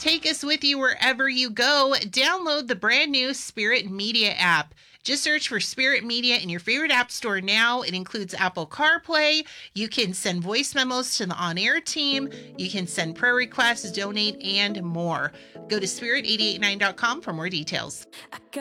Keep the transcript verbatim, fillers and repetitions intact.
Take us with you wherever you go. Download the brand new Spirit Media app. Just search for Spirit Media in your favorite app store now. It includes Apple CarPlay. You can send voice memos to the on-air team. You can send prayer requests, donate, and more. Go to spirit eight eight nine dot com for more details.